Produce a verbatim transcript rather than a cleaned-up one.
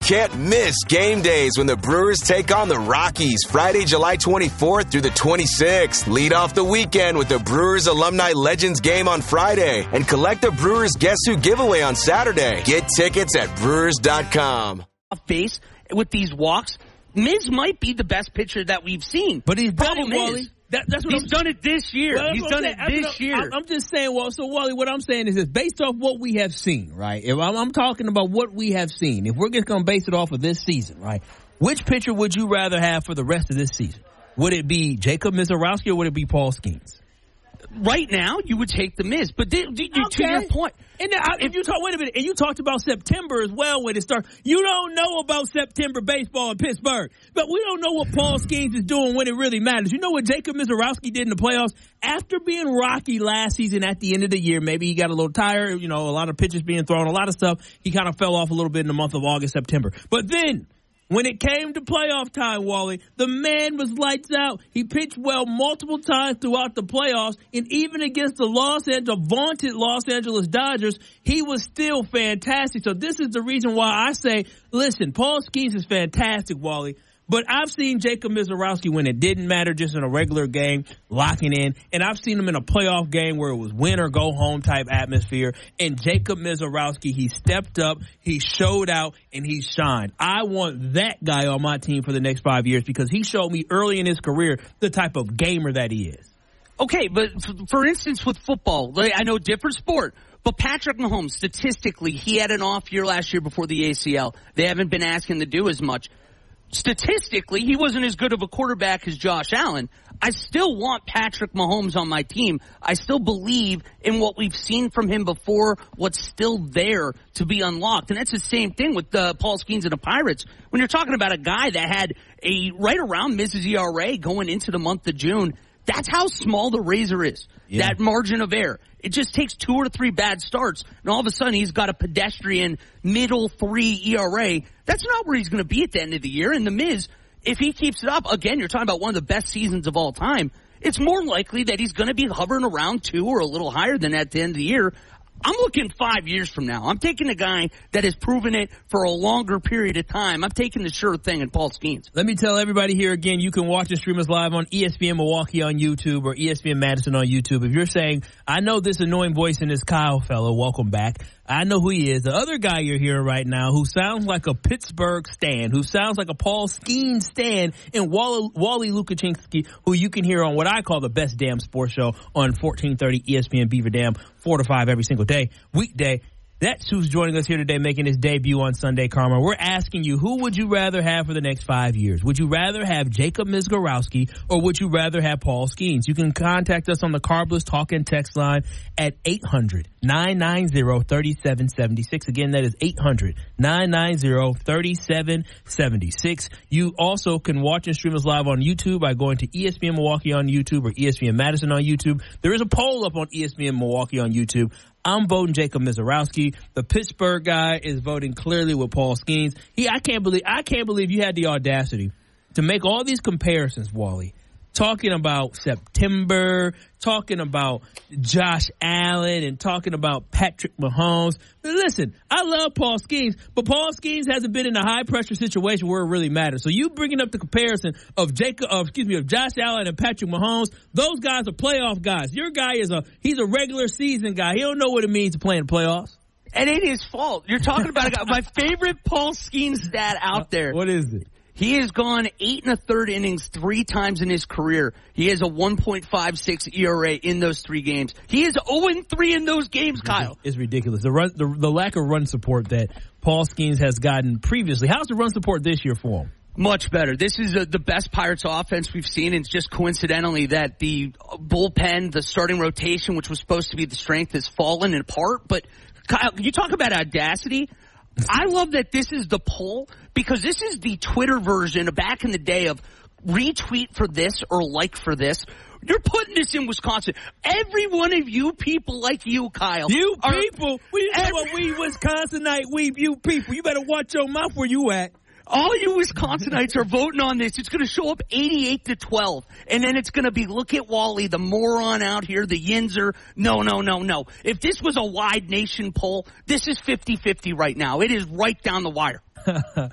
Can't miss game days when the Brewers take on the Rockies Friday, July twenty-fourth through the twenty-sixth. Lead off the weekend with the Brewers Alumni Legends game on Friday and collect the Brewers Guess Who giveaway on Saturday. Get tickets at brewers dot com. Base with these walks, Miz might be the best pitcher that we've seen. But he's done Problem it, Wally. is, That, that's what he's I'm, done it this year. Well, he's what done I'm it saying. this I'm, year. I'm, I'm just saying, well, so Wally, what I'm saying is this, based off what we have seen, right? If I'm, I'm talking about what we have seen, if we're just going to base it off of this season, right? Which pitcher would you rather have for the rest of this season? Would it be Jacob Mizorowski or would it be Paul Skeens? Right now, you would take the Miz, but th- th- Okay. to your point, And then, I, if you talk, wait a minute, and you talked about September as well when it starts. You don't know about September baseball in Pittsburgh, but we don't know what Paul Skeens is doing when it really matters. You know what Jacob Mizorowski did in the playoffs after being rocky last season at the end of the year? Maybe he got a little tired, you know, a lot of pitches being thrown, a lot of stuff. He kind of fell off a little bit in the month of August, September. But then, when it came to playoff time, Wally, the man was lights out. He pitched well multiple times throughout the playoffs, and even against the Los Angeles, vaunted Los Angeles Dodgers, he was still fantastic. So this is the reason why I say, listen, Paul Skeens is fantastic, Wally. But I've seen Jacob Mizorowski when it didn't matter, just in a regular game, locking in. And I've seen him in a playoff game where it was win or go home type atmosphere. And Jacob Mizorowski, he stepped up, he showed out, and he shined. I want that guy on my team for the next five years because he showed me early in his career the type of gamer that he is. Okay, but f- for instance, with football, like, I know different sport, but Patrick Mahomes, statistically, he had an off year last year before the A C L. They haven't been asking to do as much. Statistically, he wasn't as good of a quarterback as Josh Allen. I still want Patrick Mahomes on my team. I still believe in what we've seen from him before, what's still there to be unlocked. And that's the same thing with uh, Paul Skeens and the Pirates. When you're talking about a guy that had a right around Miz's E R A going into the month of June, that's how small the razor is, yeah. That margin of error. It just takes two or three bad starts, and all of a sudden he's got a pedestrian middle three E R A. That's not where he's going to be at the end of the year. And the Miz, if he keeps it up, again, you're talking about one of the best seasons of all time, it's more likely that he's going to be hovering around two or a little higher than that at the end of the year. I'm looking five years from now. I'm taking a guy that has proven it for a longer period of time. I'm taking the sure thing in Paul Skeens. Let me tell everybody here again, you can watch and stream us live on E S P N Milwaukee on YouTube or E S P N Madison on YouTube. If you're saying, I know this annoying voice in this Kyle fellow, welcome back. I know who he is. The other guy you're hearing right now who sounds like a Pittsburgh stan, who sounds like a Paul Skeens stan, and Wally, Wally Lukaczynski, who you can hear on what I call the best damn sports show on fourteen thirty E S P N Beaver Dam, four to five every single day, weekday. That's who's joining us here today, making his debut on Sunday Karma. We're asking you, who would you rather have for the next five years? Would you rather have Jacob Mizorowski or would you rather have Paul Skeens? You can contact us on the Carbless Talk and Text line at eight hundred, nine nine zero, three seven seven six. Again, that is eight hundred, nine nine zero, three seven seven six. You also can watch and stream us live on YouTube by going to E S P N Milwaukee on YouTube or E S P N Madison on YouTube. There is a poll up on E S P N Milwaukee on YouTube. I'm voting Jacob Mizorowski. The Pittsburgh guy is voting clearly with Paul Skeens. He, I can't believe, I can't believe you had the audacity to make all these comparisons, Wally. Talking about September, talking about Josh Allen, and talking about Patrick Mahomes. But listen, I love Paul Skeens, but Paul Skeens hasn't been in a high-pressure situation where it really matters. So you bringing up the comparison of Jacob, of, excuse me, of Josh Allen and Patrick Mahomes, those guys are playoff guys. Your guy is a, he's a regular season guy. He don't know what it means to play in the playoffs. And it is his fault. You're talking about a guy, my favorite Paul Skeens stat out there. What is it? He has gone eight and a third innings three times in his career. He has a one point five six E R A in those three games. He is oh and three in those games, Kyle. It's ridiculous. The run, the, the lack of run support that Paul Skeens has gotten previously. How's the run support this year for him? Much better. This is a, the best Pirates offense we've seen. It's just coincidentally that the bullpen, the starting rotation, which was supposed to be the strength, has fallen apart. But Kyle, you talk about audacity. I love that this is the poll because this is the Twitter version of back in the day of retweet for this or like for this. You're putting this in Wisconsin. Every one of you people like you, Kyle. You are, people. We know what we Wisconsinite, we you people. You better watch your mouth where you at. All you Wisconsinites are voting on this. It's going to show up eighty-eight to twelve. And then it's going to be, look at Wally, the moron out here, the Yinzer. No, no, no, no. If this was a wide nation poll, this is fifty-fifty right now. It is right down the wire.